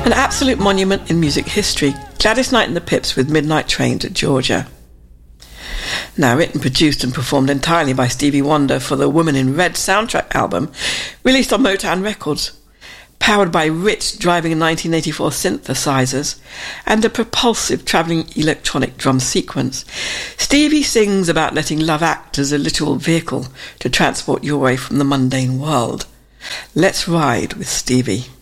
An absolute monument in music history, Gladys Knight and the Pips with Midnight Train to Georgia. Now written, produced and performed entirely by Stevie Wonder for the Woman in Red soundtrack album, released on Motown Records. Powered by rich driving 1984 synthesizers and a propulsive travelling electronic drum sequence, Stevie sings about letting love act as a literal vehicle to transport you away from the mundane world. Let's ride with Stevie.